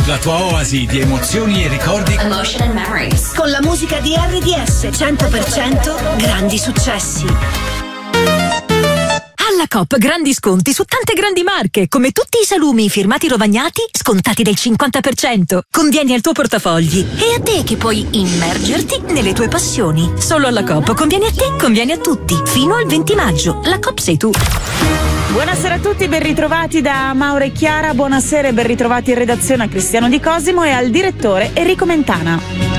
la tua oasi di emozioni e ricordi. Emotion and memories. Con la musica di RDS 100% grandi successi. Alla Coop grandi sconti su tante grandi marche, come tutti i salumi firmati Rovagnati scontati del 50%. Convieni al tuo portafogli e a te che puoi immergerti nelle tue passioni. Solo alla Coop conviene a te, conviene a tutti. Fino al 20 maggio. La Coop sei tu. Buonasera a tutti, ben ritrovati da Maura e Chiara. Buonasera e ben ritrovati in redazione a Cristiano Di Cosimo e al direttore Enrico Mentana.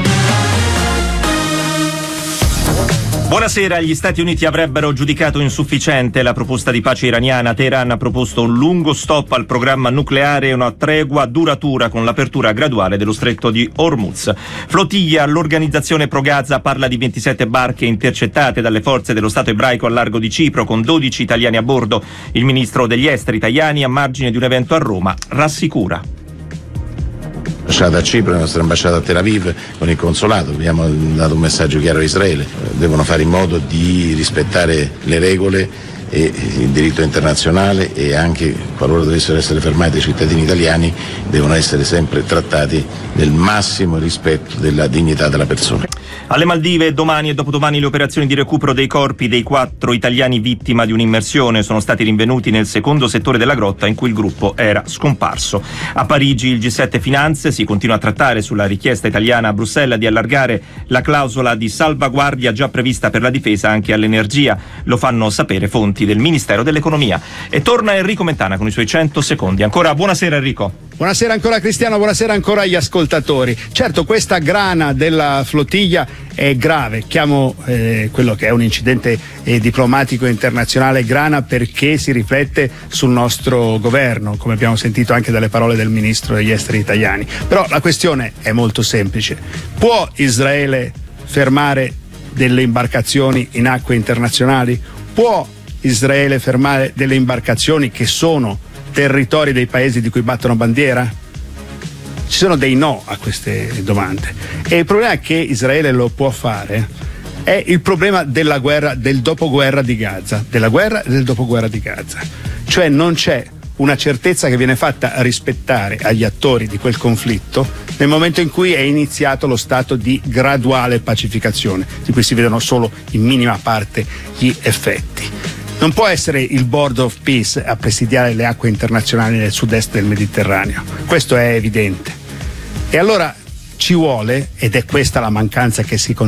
Buonasera, gli Stati Uniti avrebbero giudicato insufficiente la proposta di pace iraniana. Teheran ha proposto un lungo stop al programma nucleare e una tregua duratura con l'apertura graduale dello stretto di Hormuz. Flottiglia, l'organizzazione pro Gaza parla di 27 barche intercettate dalle forze dello Stato ebraico al largo di Cipro con 12 italiani a bordo. Il ministro degli esteri Tajani, a margine di un evento a Roma, rassicura. Ambasciata a Cipro, la nostra ambasciata a Tel Aviv, con il consolato abbiamo dato un messaggio chiaro a Israele: devono fare in modo di rispettare le regole e il diritto internazionale, e anche qualora dovessero essere fermati i cittadini italiani devono essere sempre trattati nel massimo rispetto della dignità della persona. Alle Maldive domani e dopodomani le operazioni di recupero dei corpi dei 4 italiani vittima di un'immersione sono stati rinvenuti nel secondo settore della grotta in cui il gruppo era scomparso. A Parigi il G7 Finanze si continua a trattare sulla richiesta italiana a Bruxelles di allargare la clausola di salvaguardia già prevista per la difesa anche all'energia. Lo fanno sapere fonti del Ministero dell'Economia. E torna Enrico Mentana con i suoi 100 secondi. Ancora buonasera Enrico. Buonasera ancora Cristiano, buonasera ancora agli ascoltatori. Certo, questa grana della flottiglia è grave, chiamo quello che è un incidente diplomatico internazionale grana perché si riflette sul nostro governo, come abbiamo sentito anche dalle parole del ministro degli esteri italiani. Però la questione è molto semplice: può Israele fermare delle imbarcazioni in acque internazionali? Può Israele fermare delle imbarcazioni che sono territori dei paesi di cui battono bandiera? Ci sono dei no a queste domande, e il problema che Israele lo può fare è il problema della guerra, del dopoguerra di Gaza, della guerra e del dopoguerra di Gaza. Cioè non c'è una certezza che viene fatta rispettare agli attori di quel conflitto nel momento in cui è iniziato lo stato di graduale pacificazione, di cui si vedono solo in minima parte gli effetti. Non può essere il Board of Peace a presidiare le acque internazionali nel sud-est del Mediterraneo, questo è evidente. E allora ci vuole, ed è questa la mancanza che si